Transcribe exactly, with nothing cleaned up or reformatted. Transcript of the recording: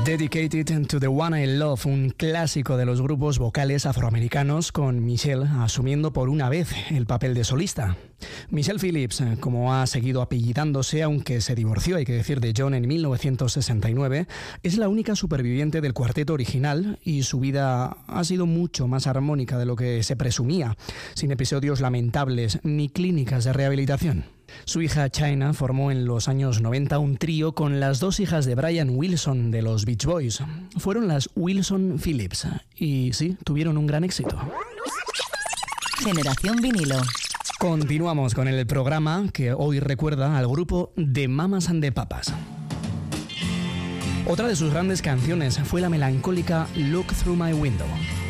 Dedicated to the One I Love, un clásico de los grupos vocales afroamericanos, con Michelle asumiendo por una vez el papel de solista. Michelle Phillips, como ha seguido apellidándose, aunque se divorció, hay que decir, de John en mil novecientos sesenta y nueve, es la única superviviente del cuarteto original y su vida ha sido mucho más armónica de lo que se presumía, sin episodios lamentables ni clínicas de rehabilitación. Su hija China formó en los años noventa un trío con las dos hijas de Brian Wilson de los Beach Boys. Fueron las Wilson Phillips y sí, tuvieron un gran éxito. Generación Vinilo. Continuamos con el programa que hoy recuerda al grupo The Mamas and the Papas. Otra de sus grandes canciones fue la melancólica Look Through My Window.